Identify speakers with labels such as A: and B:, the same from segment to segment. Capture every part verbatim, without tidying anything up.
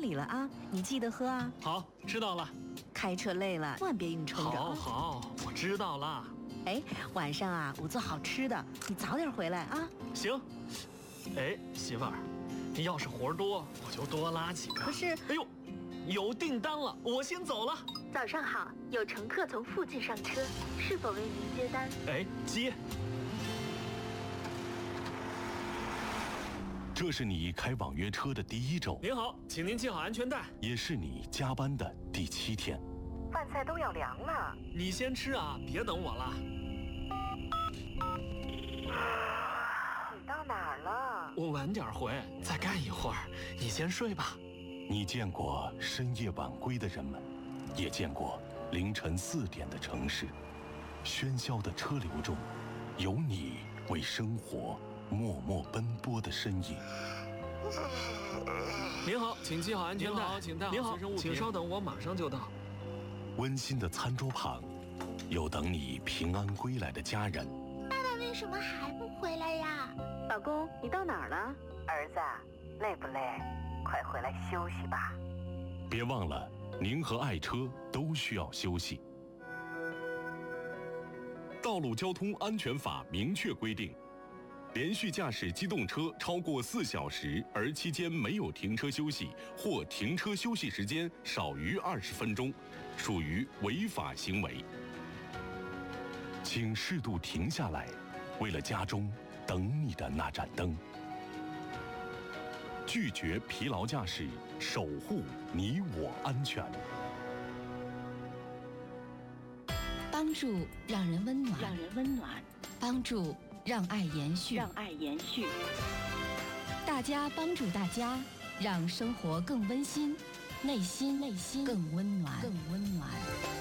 A: 里了啊，你记得喝啊。
B: 好，知道了。
A: 开车累了，万别硬撑着。
B: 好好，我知道了。
A: 哎，晚上啊，我做好吃的，你早点回来啊。
B: 行。哎，媳妇儿，你要是活多，我就多拉几个。
A: 可是，
B: 哎呦，有订单了，我先走了。
C: 早上好，有乘客从附近上车，是否为您接单？
B: 哎，接。
D: 这是你开网约车的第一周。
B: 您好，请您系好安全带。
D: 也是你加班的第七天。
C: 饭菜都要凉了，
B: 你先吃啊，别等我了。
C: 你到哪儿了？
B: 我晚点回，再干一会儿。你先睡吧。
D: 你见过深夜晚归的人们，也见过凌晨四点的城市。喧嚣的车流中，有你为生活默默奔波的身影。
B: 您好，请系好安全带。
E: 您好，请带好随身物品。
B: 请稍等，我马上就到。
D: 温馨的餐桌旁，有等你平安归来的家人。
F: 爸爸为什么还不回来呀？
C: 老公，你到哪儿了？儿子，累不累？快回来休息吧。
D: 别忘了，您和爱车都需要休息。道路交通安全法明确规定，连续驾驶机动车超过四小时，而期间没有停车休息，或停车休息时间少于二十分钟，属于违法行为。请适度停下来，为了家中等你的那盏灯。拒绝疲劳驾驶，守护你我安全。
G: 帮助让人温暖，
C: 让人温暖；
G: 帮助让爱延续，
C: 让爱延续。
G: 大家帮助大家，让生活更温馨，内心内心更温暖，更温暖。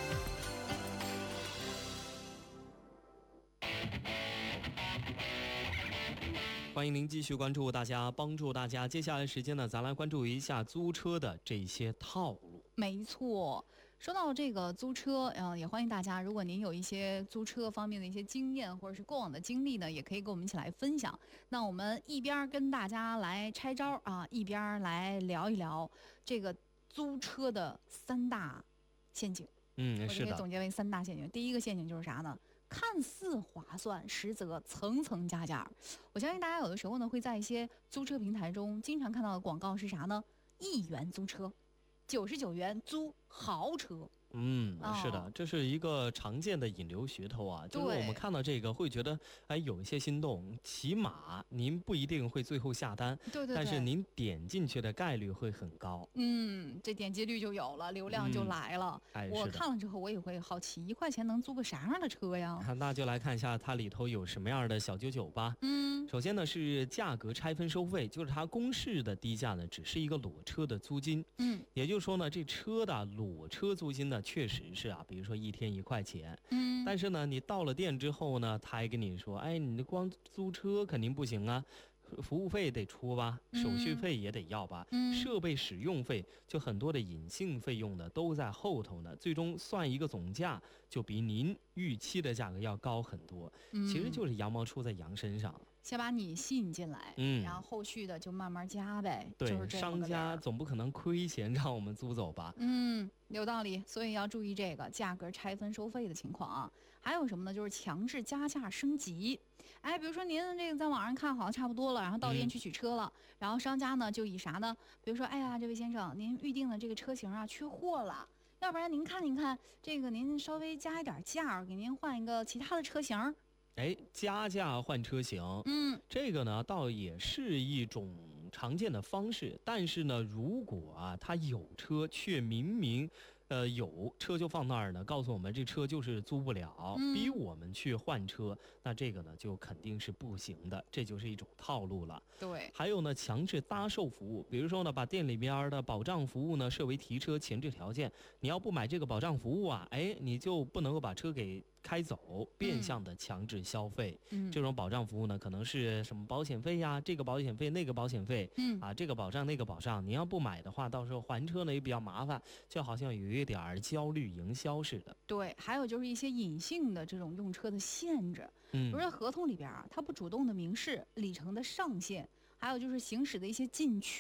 E: 欢迎您继续关注大家，帮助大家。接下来时间呢，咱来关注一下租车的这些套路。
H: 没错，说到这个租车，嗯、呃，也欢迎大家，如果您有一些租车方面的一些经验或者是过往的经历呢，也可以跟我们一起来分享。那我们一边跟大家来拆招啊，一边来聊一聊这个租车的三大陷阱。
E: 嗯，是的，
H: 我可以总结为三大陷阱。第一个陷阱就是啥呢？看似划算，实则层层加价。我相信大家有的时候呢，会在一些租车平台中经常看到的广告是啥呢？一元租车，九十九元租豪车。
E: 嗯，
H: 哦、
E: 是的，这是一个常见的引流噱头啊。就是我们看到这个会觉得，哎，有一些心动，起码您不一定会最后下单，
H: 对对对，
E: 但是您点进去的概率会很高。
H: 嗯，这点击率就有了，流量就来了。
E: 嗯、哎，
H: 我看了之后，我也会好奇，一块钱能租个啥样的车呀？
E: 那就来看一下它里头有什么样的小九九吧。
H: 嗯，
E: 首先呢是价格拆分收费，就是它公示的低价呢，只是一个裸车的租金。
H: 嗯，
E: 也就是说呢，这车的裸车租金呢，确实是啊，比如说一天一块钱。
H: 嗯，
E: 但是呢，你到了店之后呢，他还跟你说，哎，你光租车肯定不行啊。服务费得出吧，手续费也得要吧，
H: 嗯、
E: 设备使用费就很多的隐性费用呢都在后头呢，最终算一个总价就比您预期的价格要高很多。
H: 嗯、
E: 其实就是羊毛出在羊身上，
H: 先把你吸引进来，
E: 嗯，
H: 然后后续的就慢慢加呗。
E: 对，
H: 就是这
E: 商家总不可能亏钱让我们租走吧？
H: 嗯，有道理，所以要注意这个价格拆分收费的情况啊。还有什么呢？就是强制加价升级。哎，比如说您这个在网上看好像差不多了，然后到店去取车了，嗯、然后商家呢就以啥呢？比如说，哎呀，这位先生，您预定的这个车型啊缺货了，要不然您看您看这个，您稍微加一点价，给您换一个其他的车型。
E: 哎，加价换车型，
H: 嗯，
E: 这个呢倒也是一种常见的方式，但是呢，如果啊他有车却明明呃有车就放那儿呢，告诉我们这车就是租不了，
H: 嗯、
E: 逼我们去换车，那这个呢就肯定是不行的，这就是一种套路了。
H: 对，
E: 还有呢，强制搭售服务，比如说呢，把店里边的保障服务呢设为提车前置条件，你要不买这个保障服务啊，哎，你就不能够把车给开走，变相的强制消费。
H: 嗯，
E: 这种保障服务呢，可能是什么保险费呀，这个保险费那个保险费，
H: 嗯
E: 啊，这个保障那个保障，你要不买的话，到时候还车呢也比较麻烦，就好像有一点儿焦虑营销似的。
H: 对，还有就是一些隐性的这种用车的限制，
E: 嗯，
H: 比如说合同里边啊，它不主动的明示里程的上限，还有就是行驶的一些禁区